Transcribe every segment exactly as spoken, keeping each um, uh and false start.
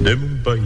de mon pays.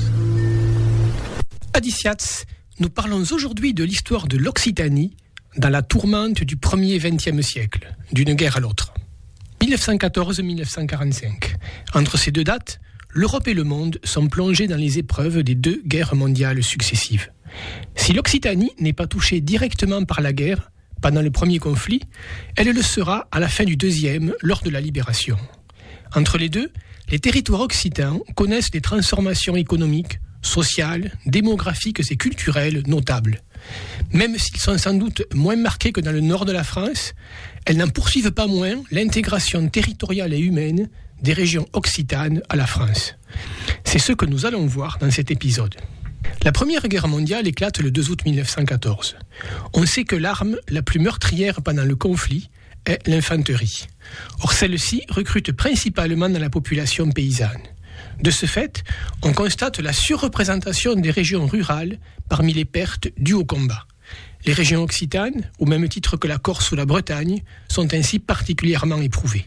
Adiciats, nous parlons aujourd'hui de l'histoire de l'Occitanie dans la tourmente du premier vingtième siècle, d'une guerre à l'autre. dix-neuf cent quatorze à dix-neuf cent quarante-cinq. Entre ces deux dates, l'Europe et le monde sont plongés dans les épreuves des deux guerres mondiales successives. Si l'Occitanie n'est pas touchée directement par la guerre, pendant le premier conflit, elle le sera à la fin du deuxième, lors de la libération. Entre les deux, les territoires occitans connaissent des transformations économiques, sociales, démographiques et culturelles notables. Même s'ils sont sans doute moins marqués que dans le nord de la France, elles n'en poursuivent pas moins l'intégration territoriale et humaine des régions occitanes à la France. C'est ce que nous allons voir dans cet épisode. La Première Guerre mondiale éclate le deux août dix-neuf cent quatorze. On sait que l'arme la plus meurtrière pendant le conflit est l'infanterie. Or, celle-ci recrute principalement dans la population paysanne. De ce fait, on constate la surreprésentation des régions rurales parmi les pertes dues au combat. Les régions occitanes, au même titre que la Corse ou la Bretagne, sont ainsi particulièrement éprouvées.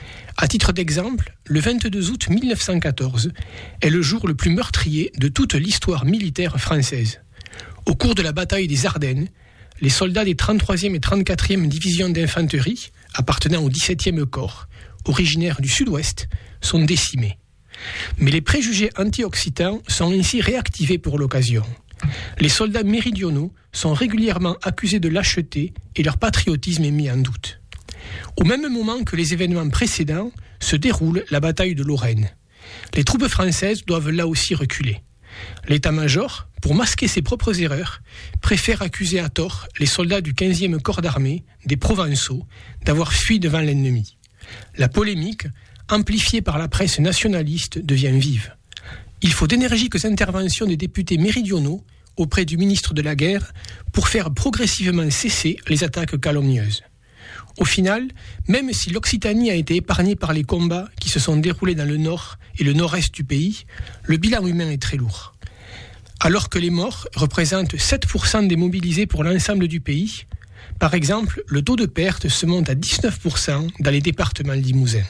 À titre d'exemple, le vingt-deux août dix-neuf cent quatorze est le jour le plus meurtrier de toute l'histoire militaire française. Au cours de la bataille des Ardennes, les soldats des trente-troisième et trente-quatrième divisions d'infanterie, appartenant au dix-septième corps, originaires du sud-ouest, sont décimés. Mais les préjugés anti-occitans sont ainsi réactivés pour l'occasion. Les soldats méridionaux sont régulièrement accusés de lâcheté et leur patriotisme est mis en doute. Au même moment que les événements précédents, se déroule la bataille de Lorraine. Les troupes françaises doivent là aussi reculer. L'état-major, pour masquer ses propres erreurs, préfère accuser à tort les soldats du quinzième corps d'armée, des Provençaux, d'avoir fui devant l'ennemi. La polémique, amplifiée par la presse nationaliste, devient vive. Il faut d'énergiques interventions des députés méridionaux auprès du ministre de la Guerre pour faire progressivement cesser les attaques calomnieuses. Au final, même si l'Occitanie a été épargnée par les combats qui se sont déroulés dans le nord et le nord-est du pays, le bilan humain est très lourd. Alors que les morts représentent sept pour cent des mobilisés pour l'ensemble du pays, par exemple, le taux de perte se monte à dix-neuf pour cent dans les départements limousins.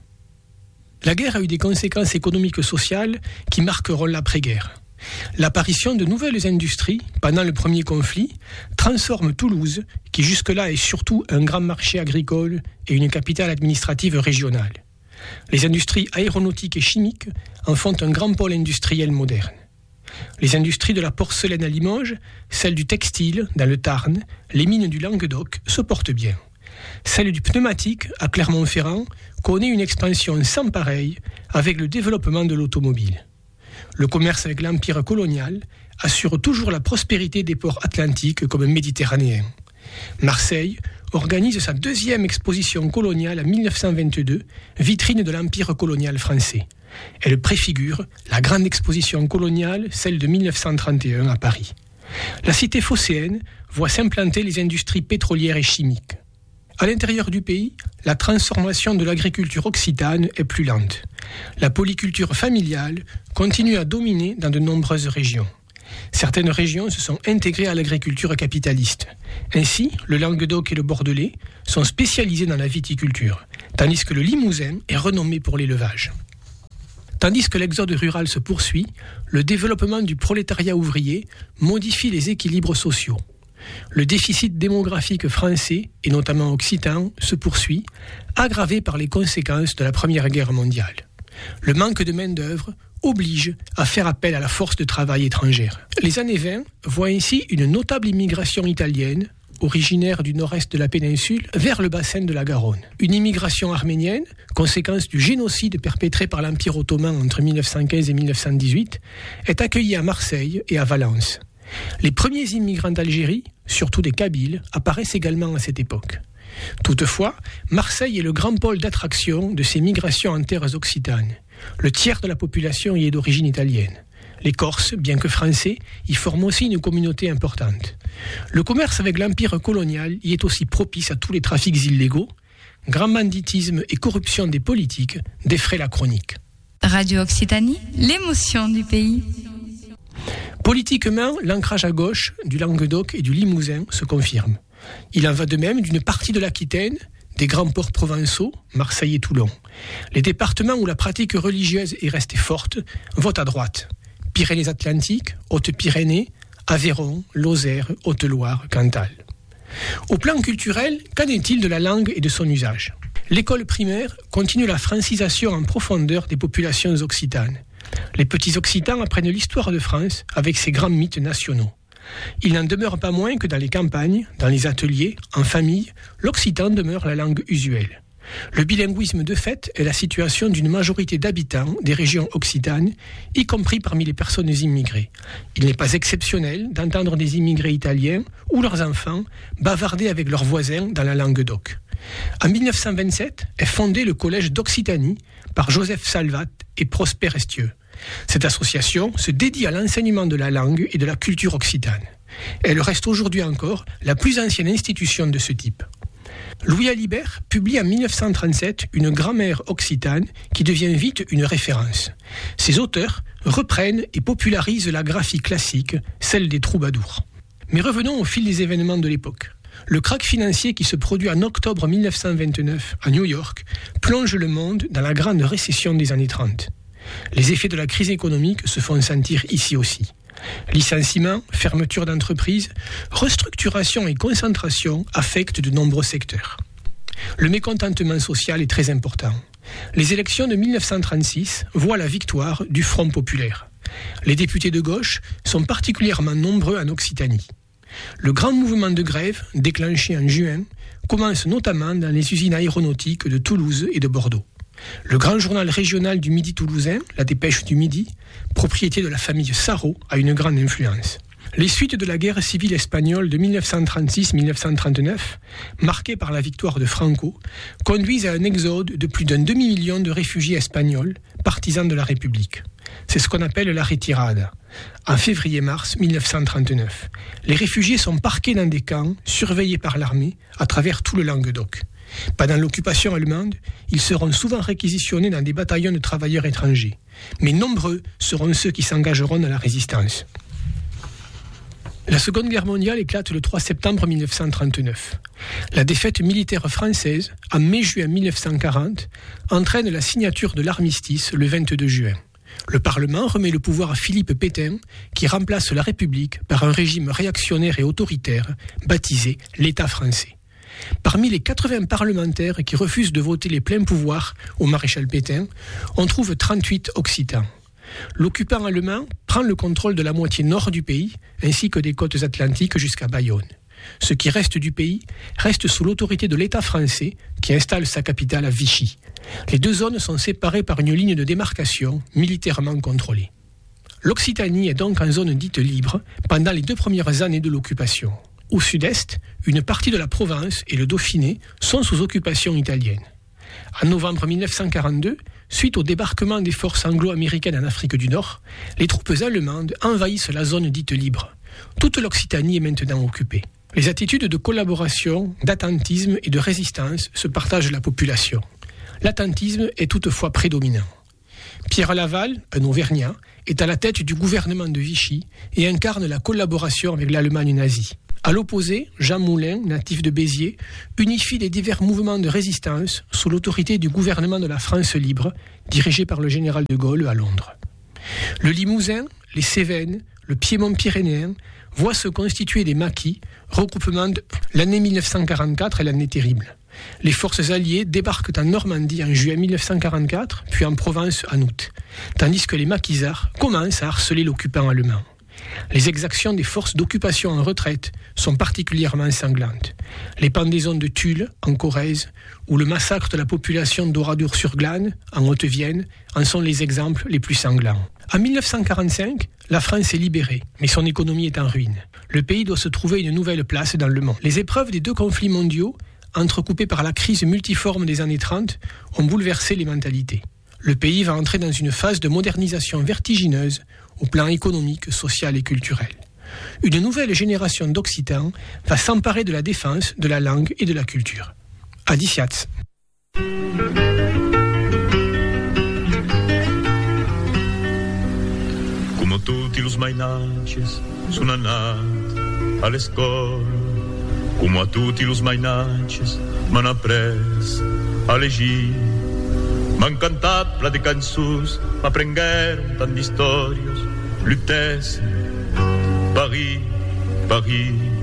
La guerre a eu des conséquences économiques et sociales qui marqueront l'après-guerre. L'apparition de nouvelles industries pendant le premier conflit transforme Toulouse, qui jusque-là est surtout un grand marché agricole et une capitale administrative régionale. Les industries aéronautiques et chimiques en font un grand pôle industriel moderne. Les industries de la porcelaine à Limoges, celles du textile dans le Tarn, les mines du Languedoc se portent bien. Celle du pneumatique à Clermont-Ferrand connaît une expansion sans pareille avec le développement de l'automobile. Le commerce avec l'empire colonial assure toujours la prospérité des ports atlantiques comme méditerranéens. Marseille organise sa deuxième exposition coloniale en dix-neuf cent vingt-deux, vitrine de l'empire colonial français. Elle préfigure la grande exposition coloniale, celle de dix-neuf cent trente et un à Paris. La cité phocéenne voit s'implanter les industries pétrolières et chimiques. À l'intérieur du pays, la transformation de l'agriculture occitane est plus lente. La polyculture familiale continue à dominer dans de nombreuses régions. Certaines régions se sont intégrées à l'agriculture capitaliste. Ainsi, le Languedoc et le Bordelais sont spécialisés dans la viticulture, tandis que le Limousin est renommé pour l'élevage. Tandis que l'exode rural se poursuit, le développement du prolétariat ouvrier modifie les équilibres sociaux. Le déficit démographique français, et notamment occitan, se poursuit, aggravé par les conséquences de la Première Guerre mondiale. Le manque de main-d'œuvre oblige à faire appel à la force de travail étrangère. Les années vingt voient ainsi une notable immigration italienne, originaire du nord-est de la péninsule, vers le bassin de la Garonne. Une immigration arménienne, conséquence du génocide perpétré par l'Empire ottoman entre dix-neuf cent quinze et dix-neuf cent dix-huit, est accueillie à Marseille et à Valence. Les premiers immigrants d'Algérie, surtout des Kabyles, apparaissent également à cette époque. Toutefois, Marseille est le grand pôle d'attraction de ces migrations en terres occitanes. Le tiers de la population y est d'origine italienne. Les Corses, bien que français, y forment aussi une communauté importante. Le commerce avec l'empire colonial y est aussi propice à tous les trafics illégaux. Grand banditisme et corruption des politiques défraient la chronique. Radio Occitanie, l'émotion du pays. Politiquement, l'ancrage à gauche du Languedoc et du Limousin se confirme. Il en va de même d'une partie de l'Aquitaine, des grands ports provençaux, Marseille et Toulon. Les départements où la pratique religieuse est restée forte votent à droite. Pyrénées-Atlantiques, Hautes-Pyrénées, Aveyron, Lozère, Haute-Loire, Cantal. Au plan culturel, qu'en est-il de la langue et de son usage ? L'école primaire continue la francisation en profondeur des populations occitanes. Les petits occitans apprennent l'histoire de France avec ses grands mythes nationaux. Il n'en demeure pas moins que dans les campagnes, dans les ateliers, en famille, l'occitan demeure la langue usuelle. Le bilinguisme de fait est la situation d'une majorité d'habitants des régions occitanes, y compris parmi les personnes immigrées. Il n'est pas exceptionnel d'entendre des immigrés italiens ou leurs enfants bavarder avec leurs voisins dans la langue d'oc. En mille neuf cent vingt-sept est fondé le collège d'Occitanie par Joseph Salvat et Prosper Estieux. Cette association se dédie à l'enseignement de la langue et de la culture occitane. Elle reste aujourd'hui encore la plus ancienne institution de ce type. Louis Alibert publie en mille neuf cent trente-sept une grammaire occitane qui devient vite une référence. Ses auteurs reprennent et popularisent la graphie classique, celle des troubadours. Mais revenons au fil des événements de l'époque. Le krach financier qui se produit en octobre mille neuf cent vingt-neuf à New York plonge le monde dans la grande récession des années trente. Les effets de la crise économique se font sentir ici aussi. Licenciements, fermeture d'entreprises, restructuration et concentration affectent de nombreux secteurs. Le mécontentement social est très important. Les élections de mille neuf cent trente-six voient la victoire du Front populaire. Les députés de gauche sont particulièrement nombreux en Occitanie. Le grand mouvement de grève, déclenché en juin, commence notamment dans les usines aéronautiques de Toulouse et de Bordeaux. Le grand journal régional du Midi toulousain, La Dépêche du Midi, propriété de la famille Sarraut, a une grande influence. Les suites de la guerre civile espagnole de mille neuf cent trente-six à mille neuf cent trente-neuf, marquée par la victoire de Franco, conduisent à un exode de plus d'un demi-million de réfugiés espagnols, partisans de la République. C'est ce qu'on appelle la retirada. En février-mars mille neuf cent trente-neuf, les réfugiés sont parqués dans des camps, surveillés par l'armée, à travers tout le Languedoc. Pendant l'occupation allemande, ils seront souvent réquisitionnés dans des bataillons de travailleurs étrangers. Mais nombreux seront ceux qui s'engageront dans la résistance. La Seconde Guerre mondiale éclate le trois septembre mille neuf cent trente-neuf. La défaite militaire française, en mai-juin mille neuf cent quarante, entraîne la signature de l'armistice le vingt-deux juin. Le Parlement remet le pouvoir à Philippe Pétain, qui remplace la République par un régime réactionnaire et autoritaire, baptisé l'État français. Parmi les quatre-vingts parlementaires qui refusent de voter les pleins pouvoirs au maréchal Pétain, on trouve trente-huit occitans. L'occupant allemand prend le contrôle de la moitié nord du pays, ainsi que des côtes atlantiques jusqu'à Bayonne. Ce qui reste du pays reste sous l'autorité de l'État français, qui installe sa capitale à Vichy. Les deux zones sont séparées par une ligne de démarcation militairement contrôlée. L'Occitanie est donc en zone dite libre pendant les deux premières années de l'occupation. Au sud-est, une partie de la Provence et le Dauphiné sont sous occupation italienne. En novembre mille neuf cent quarante-deux, suite au débarquement des forces anglo-américaines en Afrique du Nord, les troupes allemandes envahissent la zone dite libre. Toute l'Occitanie est maintenant occupée. Les attitudes de collaboration, d'attentisme et de résistance se partagent la population. L'attentisme est toutefois prédominant. Pierre Laval, un Auvergnat, est à la tête du gouvernement de Vichy et incarne la collaboration avec l'Allemagne nazie. À l'opposé, Jean Moulin, natif de Béziers, unifie les divers mouvements de résistance sous l'autorité du gouvernement de la France libre, dirigé par le général de Gaulle à Londres. Le Limousin, les Cévennes, le Piémont pyrénéen voient se constituer des maquis, regroupement de l'année mille neuf cent quarante-quatre est l'année terrible. Les forces alliées débarquent en Normandie en juillet mille neuf cent quarante-quatre, puis en Provence en août, tandis que les maquisards commencent à harceler l'occupant allemand. Les exactions des forces d'occupation en retraite sont particulièrement sanglantes. Les pendaisons de Tulle, en Corrèze, ou le massacre de la population d'Oradour-sur-Glane, en Haute-Vienne, en sont les exemples les plus sanglants. En mille neuf cent quarante-cinq, la France est libérée, mais son économie est en ruine. Le pays doit se trouver une nouvelle place dans le monde. Les épreuves des deux conflits mondiaux, entrecoupées par la crise multiforme des années trente, ont bouleversé les mentalités. Le pays va entrer dans une phase de modernisation vertigineuse au plan économique, social et culturel. Une nouvelle génération d'Occitans va s'emparer de la défense, de la langue et de la culture. Adiciats. Como tutti los mainanches sono nati alle scuole, come a tutti los mainanches m'han après a llegir. M'han cantat pla de cançons, m'aprengueren tant d'històries, Lutècia, Paris, Paris.